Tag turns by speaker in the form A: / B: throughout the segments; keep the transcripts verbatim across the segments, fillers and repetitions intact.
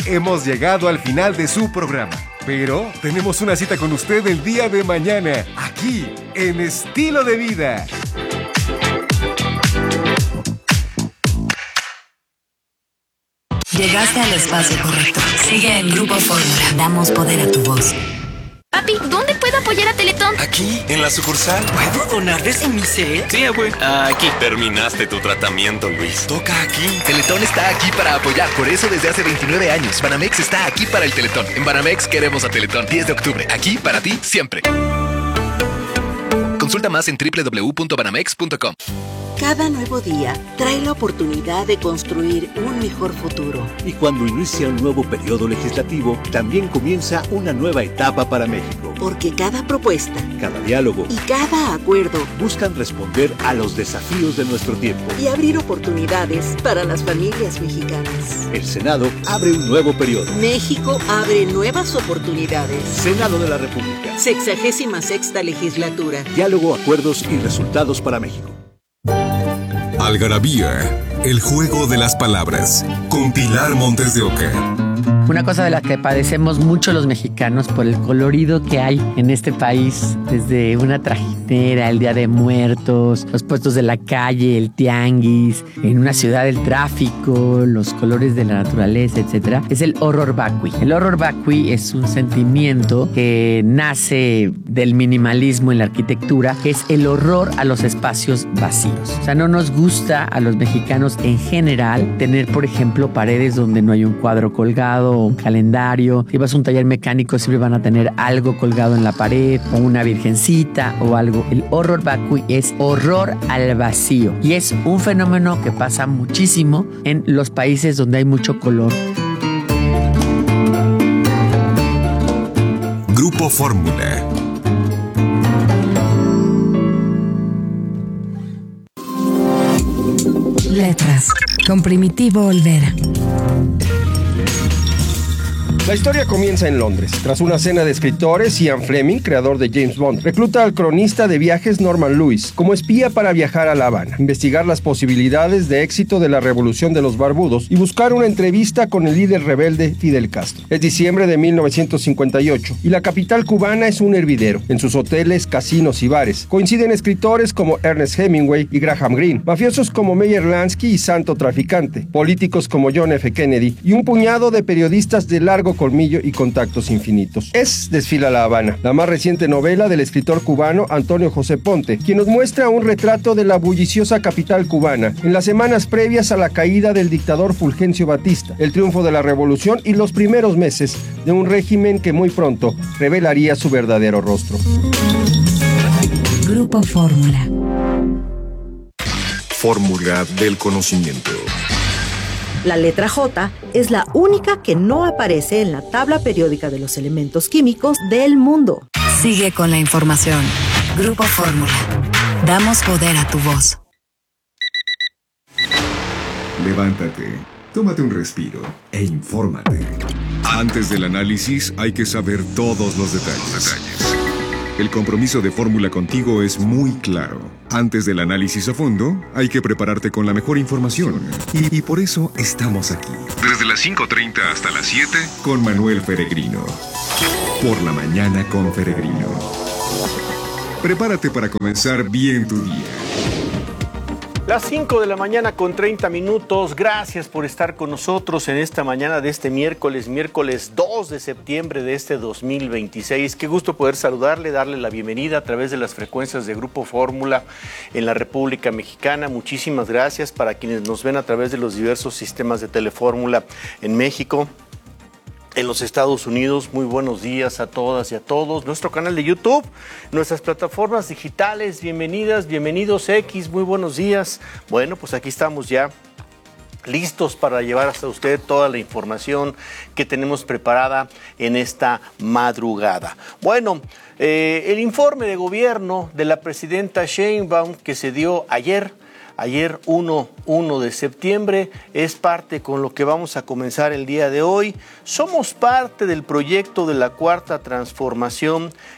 A: hemos llegado al final de su programa. Pero tenemos una cita con usted el día de mañana, aquí, en Estilo de Vida.
B: Llegaste al espacio correcto. Sigue en Grupo Fórmula. Damos poder a tu voz.
C: Papi, ¿dónde puedo apoyar a Teletón?
D: Aquí, en la sucursal.
E: ¿Puedo donarles en mi set?
D: Sí, güey.
E: Aquí.
D: Terminaste tu tratamiento, Luis. Toca aquí.
F: Teletón está aquí para apoyar. Por eso desde hace veintinueve años, Banamex está aquí para el Teletón. En Banamex queremos a Teletón. diez de octubre. Aquí para ti, siempre. Consulta más en doble u doble u doble u punto banamex punto com.
G: Cada nuevo día trae la oportunidad de construir un mejor futuro.
H: Y cuando inicia un nuevo periodo legislativo, también comienza una nueva etapa para México.
G: Porque cada propuesta,
H: cada diálogo
G: y cada acuerdo
H: buscan responder a los desafíos de nuestro tiempo
G: y abrir oportunidades para las familias mexicanas.
H: El Senado abre un nuevo periodo.
G: México abre nuevas oportunidades.
H: Senado de la República.
G: Sexagésima sexta legislatura.
H: Diálogo, acuerdos y resultados para México.
I: Algarabía, el juego de las palabras, con Pilar Montes de Oca.
J: Una cosa de la que padecemos mucho los mexicanos por el colorido que hay en este país, desde una trajinera, el Día de Muertos, los puestos de la calle, el tianguis, en una ciudad el tráfico, los colores de la naturaleza, etcétera, es el horror vacui. El horror vacui es un sentimiento que nace del minimalismo en la arquitectura, que es el horror a los espacios vacíos. O sea, no nos gusta a los mexicanos en general tener, por ejemplo, paredes donde no hay un cuadro colgado, un calendario. Si vas a un taller mecánico siempre van a tener algo colgado en la pared o una virgencita o algo. El horror vacui es horror al vacío y es un fenómeno que pasa muchísimo en los países donde hay mucho color.
I: Grupo Fórmula.
B: Letras, con Primitivo Olvera.
K: La historia comienza en Londres. Tras una cena de escritores, Ian Fleming, creador de James Bond, recluta al cronista de viajes Norman Lewis como espía para viajar a La Habana, investigar las posibilidades de éxito de la revolución de los barbudos y buscar una entrevista con el líder rebelde Fidel Castro. Es diciembre de mil novecientos cincuenta y ocho y la capital cubana es un hervidero. En sus hoteles, casinos y bares coinciden escritores como Ernest Hemingway y Graham Greene, mafiosos como Meyer Lansky y Santo Traficante, políticos como John F. Kennedy y un puñado de periodistas de largo colmillo y contactos infinitos. Es Desfila La Habana, la más reciente novela del escritor cubano Antonio José Ponte, quien nos muestra un retrato de la bulliciosa capital cubana en las semanas previas a la caída del dictador Fulgencio Batista, el triunfo de la revolución y los primeros meses de un régimen que muy pronto revelaría su verdadero rostro.
B: Grupo Fórmula.
I: Fórmula del conocimiento.
L: La letra J es la única que no aparece en la tabla periódica de los elementos químicos del mundo.
B: Sigue con la información. Grupo Fórmula. Damos poder a tu voz.
I: Levántate, tómate un respiro e infórmate. Antes del análisis hay que saber todos los detalles. El compromiso de Fórmula contigo es muy claro. Antes del análisis a fondo, hay que prepararte con la mejor información. Y, y por eso estamos aquí. Desde las cinco treinta hasta las siete, con Manuel Peregrino. Por la mañana con Peregrino. Prepárate para comenzar bien tu día.
M: Las cinco de la mañana con treinta minutos. Gracias por estar con nosotros en esta mañana de este miércoles, miércoles dos de septiembre de este dos mil veintiséis. Qué gusto poder saludarle, darle la bienvenida a través de las frecuencias de Grupo Fórmula en la República Mexicana. Muchísimas gracias para quienes nos ven a través de los diversos sistemas de Telefórmula en México. En los Estados Unidos, muy buenos días a todas y a todos. Nuestro canal de YouTube, nuestras plataformas digitales, bienvenidas, bienvenidos X, muy buenos días. Bueno, pues aquí estamos ya listos para llevar hasta usted toda la información que tenemos preparada en esta madrugada. Bueno, eh, el informe de gobierno de la presidenta Sheinbaum que se dio ayer, Ayer uno de septiembre, es parte con lo que vamos a comenzar el día de hoy. Somos parte del proyecto de la Cuarta Transformación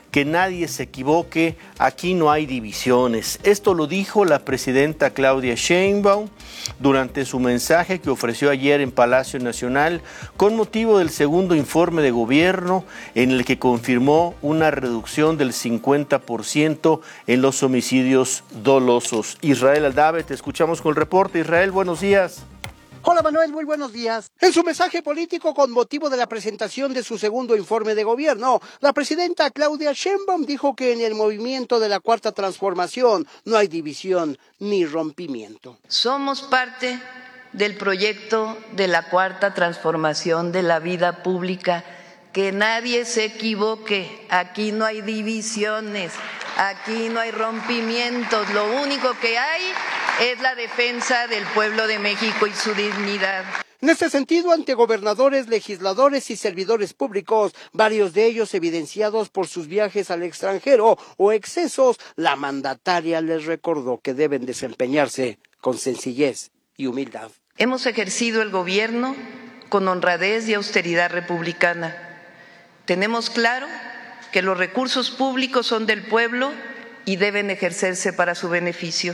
M: que nadie se equivoque, aquí no hay divisiones. Esto lo dijo la presidenta Claudia Sheinbaum durante su mensaje que ofreció ayer en Palacio Nacional con motivo del segundo informe de gobierno en el que confirmó una reducción del cincuenta por ciento en los homicidios dolosos. Israel Aldave, te escuchamos con el reporte. Israel, buenos días.
N: Hola Manuel, muy buenos días. En su mensaje político con motivo de la presentación de su segundo informe de gobierno, la presidenta Claudia Sheinbaum dijo que en el movimiento de la Cuarta Transformación no hay división ni rompimiento.
O: Somos parte del proyecto de la Cuarta Transformación de la vida pública. Que nadie se equivoque, aquí no hay divisiones, aquí no hay rompimientos, lo único que hay es la defensa del pueblo de México y su dignidad.
N: En este sentido, ante gobernadores, legisladores y servidores públicos, varios de ellos evidenciados por sus viajes al extranjero o excesos, la mandataria les recordó que deben desempeñarse con sencillez y humildad.
O: Hemos ejercido el gobierno con honradez y austeridad republicana. Tenemos claro que los recursos públicos son del pueblo y deben ejercerse para su beneficio.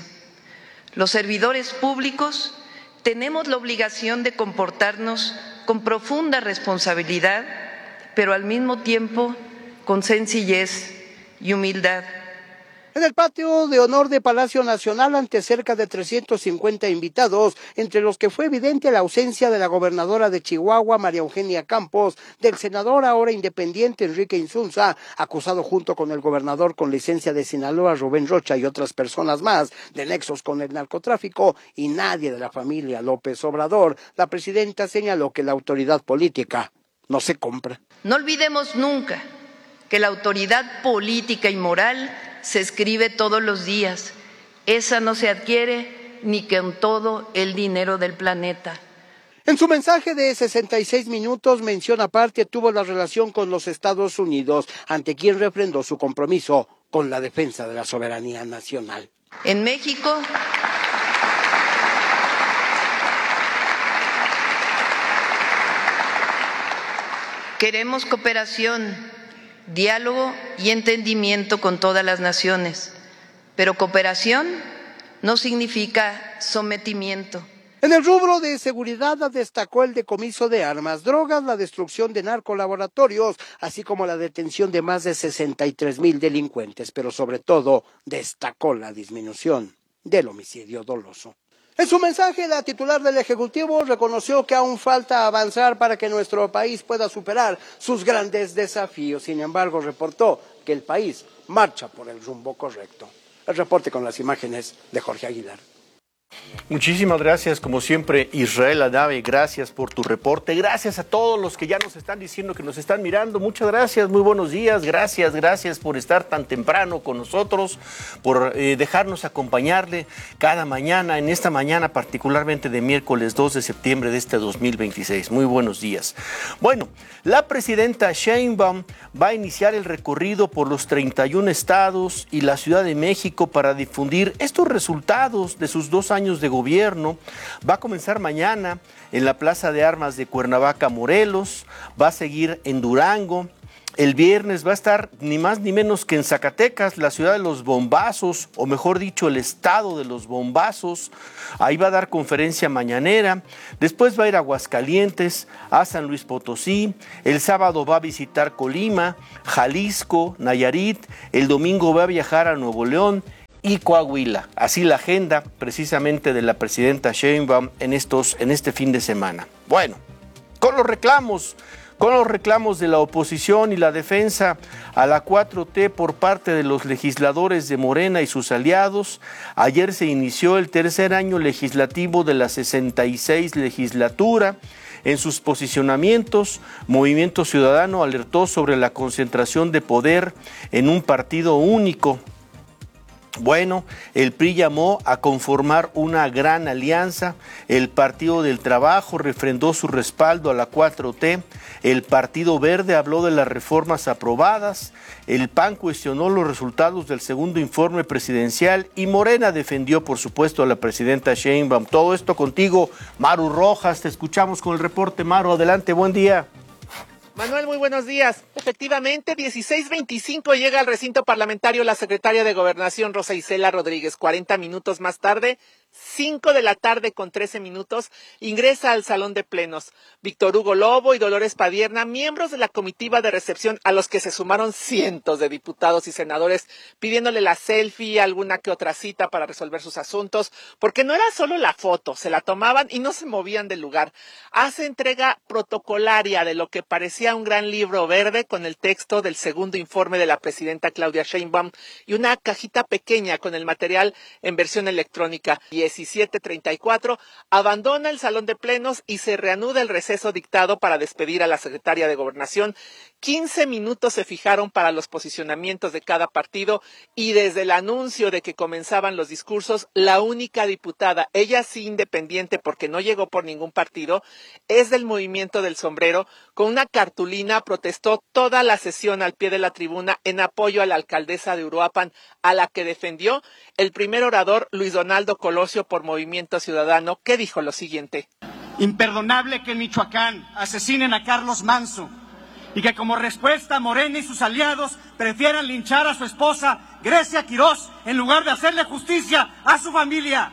O: Los servidores públicos tenemos la obligación de comportarnos con profunda responsabilidad, pero al mismo tiempo con sencillez y humildad.
N: En el patio de honor de Palacio Nacional, ante cerca de trescientos cincuenta invitados, entre los que fue evidente la ausencia de la gobernadora de Chihuahua, María Eugenia Campos, del senador ahora independiente Enrique Insunza, acusado junto con el gobernador con licencia de Sinaloa, Rubén Rocha, y otras personas más, de nexos con el narcotráfico, y nadie de la familia López Obrador, la presidenta señaló que la autoridad política no se compra.
O: No olvidemos nunca que la autoridad política y moral se escribe todos los días. Esa no se adquiere ni con todo el dinero del planeta.
N: En su mensaje de sesenta y seis minutos, mención aparte tuvo la relación con los Estados Unidos, ante quien refrendó su compromiso con la defensa de la soberanía nacional.
O: En México, queremos cooperación, diálogo y entendimiento con todas las naciones, pero cooperación no significa sometimiento.
N: En el rubro de seguridad destacó el decomiso de armas, drogas, la destrucción de narcolaboratorios, así como la detención de más de sesenta y tres mil delincuentes, pero sobre todo destacó la disminución del homicidio doloso. En su mensaje, la titular del Ejecutivo reconoció que aún falta avanzar para que nuestro país pueda superar sus grandes desafíos. Sin embargo, reportó que el país marcha por el rumbo correcto. El reporte con las imágenes de Jorge Aguilar.
M: Muchísimas gracias, como siempre, Israel Aldave, gracias por tu reporte, gracias a todos los que ya nos están diciendo que nos están mirando, muchas gracias, muy buenos días, gracias, gracias por estar tan temprano con nosotros, por eh, dejarnos acompañarle cada mañana, en esta mañana particularmente de miércoles dos de septiembre de este dos mil veintiséis, muy buenos días. Bueno, la presidenta Sheinbaum va a iniciar el recorrido por los treinta y un estados y la Ciudad de México para difundir estos resultados de sus dos años de gobierno. Va a comenzar mañana en la Plaza de Armas de Cuernavaca, Morelos, va a seguir en Durango. El viernes va a estar ni más ni menos que en Zacatecas, la ciudad de los bombazos, o mejor dicho, el estado de los bombazos. Ahí va a dar conferencia mañanera. Después va a ir a Aguascalientes, a San Luis Potosí. El sábado va a visitar Colima, Jalisco, Nayarit. El domingo va a viajar a Nuevo León y Coahuila. Así la agenda precisamente de la presidenta Sheinbaum en, estos, en este fin de semana. Bueno, con los reclamos, con los reclamos de la oposición y la defensa a la cuatro T por parte de los legisladores de Morena y sus aliados, ayer se inició el tercer año legislativo de la sesenta y seis legislatura. En sus posicionamientos, Movimiento Ciudadano alertó sobre la concentración de poder en un partido único. Bueno, el P R I llamó a conformar una gran alianza, el Partido del Trabajo refrendó su respaldo a la cuatro T, el Partido Verde habló de las reformas aprobadas, el P A N cuestionó los resultados del segundo informe presidencial y Morena defendió, por supuesto, a la presidenta Sheinbaum. Todo esto contigo, Maru Rojas, te escuchamos con el reporte. Maru, adelante, buen día.
P: Manuel, muy buenos días. Efectivamente, dieciséis veinticinco llega al recinto parlamentario la secretaria de Gobernación, Rosa Isela Rodríguez. cuarenta minutos más tarde, cinco de la tarde con trece minutos, ingresa al salón de plenos. Víctor Hugo Lobo y Dolores Padierna, miembros de la comitiva de recepción, a los que se sumaron cientos de diputados y senadores, pidiéndole la selfie, alguna que otra cita para resolver sus asuntos, porque no era solo la foto, se la tomaban y no se movían del lugar. Hace entrega protocolaria de lo que parecía un gran libro verde con el texto del segundo informe de la presidenta Claudia Sheinbaum y una cajita pequeña con el material en versión electrónica. diecisiete treinta y cuatro, abandona el salón de plenos y se reanuda el receso dictado para despedir a la secretaria de Gobernación. quince minutos se fijaron para los posicionamientos de cada partido y desde el anuncio de que comenzaban los discursos, la única diputada, ella sí independiente porque no llegó por ningún partido, es del Movimiento del Sombrero, con una cartulina protestó toda la sesión al pie de la tribuna en apoyo a la alcaldesa de Uruapan, a la que defendió el primer orador Luis Donaldo Colosio por Movimiento Ciudadano, que dijo lo siguiente.
Q: Imperdonable que en Michoacán asesinen a Carlos Manso y que como respuesta Morena y sus aliados prefieran linchar a su esposa Grecia Quirós en lugar de hacerle justicia a su familia.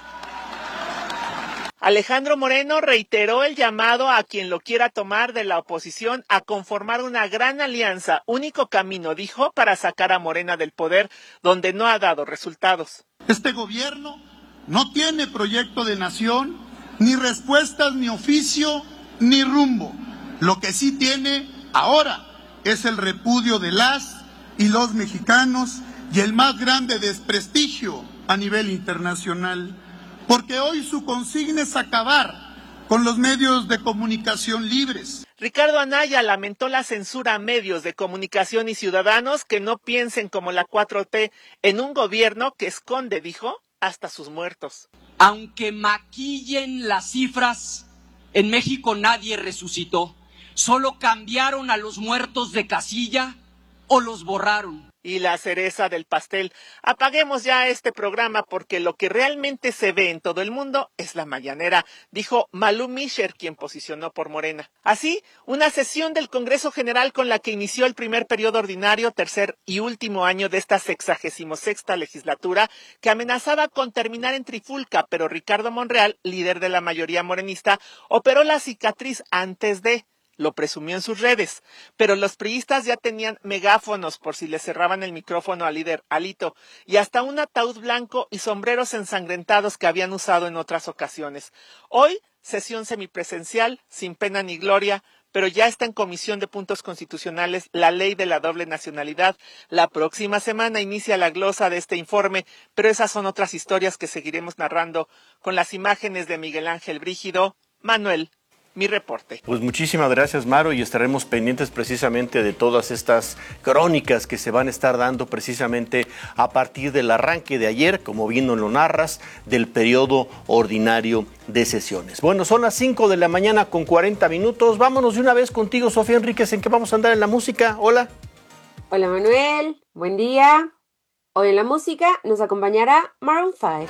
P: Alejandro Moreno reiteró el llamado a quien lo quiera tomar de la oposición a conformar una gran alianza, único camino, dijo, para sacar a Morena del poder, donde no ha dado resultados.
R: Este gobierno no tiene proyecto de nación, ni respuestas, ni oficio, ni rumbo. Lo que sí tiene ahora es el repudio de las y los mexicanos y el más grande desprestigio a nivel internacional. Porque hoy su consigna es acabar con los medios de comunicación libres.
P: Ricardo Anaya lamentó la censura a medios de comunicación y ciudadanos que no piensen como la cuatro T en un gobierno que esconde, dijo, hasta sus muertos.
E: Aunque maquillen las cifras, en México nadie resucitó. Solo cambiaron a los muertos de casilla o los borraron.
P: Y la cereza del pastel. Apaguemos ya este programa porque lo que realmente se ve en todo el mundo es la mañanera, dijo Malú Mischer, quien posicionó por Morena. Así, una sesión del Congreso General con la que inició el primer periodo ordinario, tercer y último año de esta sexagésimo sexta legislatura, que amenazaba con terminar en trifulca, pero Ricardo Monreal, líder de la mayoría morenista, operó la cicatriz antes de... Lo presumió en sus redes, pero los priistas ya tenían megáfonos por si le cerraban el micrófono al líder Alito y hasta un ataúd blanco y sombreros ensangrentados que habían usado en otras ocasiones. Hoy, sesión semipresencial, sin pena ni gloria, pero ya está en Comisión de Puntos Constitucionales la ley de la doble nacionalidad. La próxima semana inicia la glosa de este informe, pero esas son otras historias que seguiremos narrando con las imágenes de Miguel Ángel Brígido. Manuel, mi reporte.
M: Pues muchísimas gracias, Maro, y estaremos pendientes precisamente de todas estas crónicas que se van a estar dando precisamente a partir del arranque de ayer, como bien nos lo narras, del periodo ordinario de sesiones. Bueno, son las cinco de la mañana con cuarenta minutos. Vámonos de una vez contigo, Sofía Enríquez, ¿en qué vamos a andar en la música? Hola.
S: Hola, Manuel. Buen día. Hoy en la música nos acompañará Maroon five.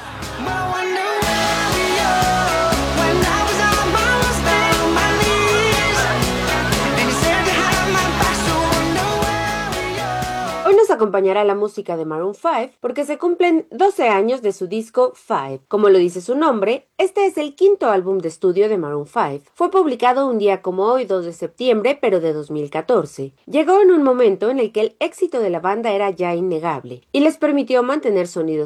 S: Nos acompañará la música de Maroon five porque se cumplen doce años de su disco Five. Como lo dice su nombre, este es el quinto álbum de estudio de Maroon five. Fue publicado un día como hoy, dos de septiembre, pero de dos mil catorce. Llegó en un momento en el que el éxito de la banda era ya innegable y les permitió mantener sonidos